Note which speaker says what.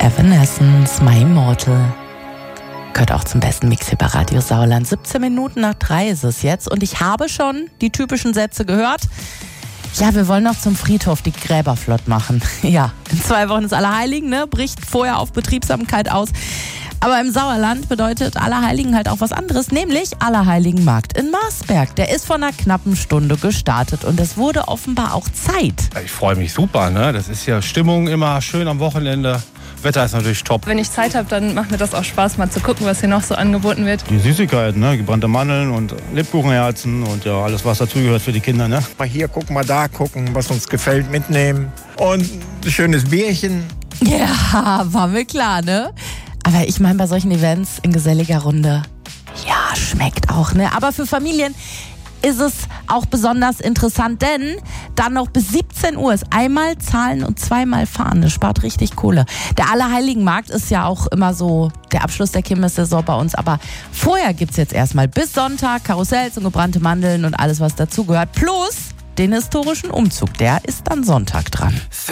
Speaker 1: Evanescence, My Immortal. Gehört auch zum besten Mix hier bei Radio Sauerland. 17 Minuten nach 3 ist es jetzt und ich habe schon die typischen Sätze gehört. Ja, wir wollen noch zum Friedhof die Gräber flott machen. Ja, in 2 Wochen ist Allerheiligen, ne? Bricht vorher auf Betriebsamkeit aus. Aber im Sauerland bedeutet Allerheiligen halt auch was anderes, nämlich Allerheiligenmarkt in Marsberg. Der ist vor einer knappen Stunde gestartet und es wurde offenbar auch Zeit.
Speaker 2: Ich freue mich super, ne? Das ist ja Stimmung immer schön am Wochenende. Wetter ist natürlich top.
Speaker 3: Wenn ich Zeit habe, dann macht mir das auch Spaß, mal zu gucken, was hier noch so angeboten wird.
Speaker 4: Die Süßigkeiten, ne? Gebrannte Mandeln und Lebkuchenherzen und ja, alles, was dazugehört für die Kinder. Ne?
Speaker 5: Mal hier gucken, mal da gucken, was uns gefällt, mitnehmen. Und ein schönes Bierchen.
Speaker 1: Ja, war mir klar, ne? Aber ich meine, bei solchen Events in geselliger Runde, ja, schmeckt auch, ne? Aber für Familien ist es auch besonders interessant, denn dann noch bis 17 Uhr ist einmal zahlen und zweimal fahren. Das spart richtig Kohle. Der Allerheiligenmarkt ist ja auch immer so der Abschluss der Kirmessaison bei uns. Aber vorher gibt's jetzt erstmal bis Sonntag Karussells und gebrannte Mandeln und alles, was dazugehört. Plus den historischen Umzug. Der ist dann Sonntag dran.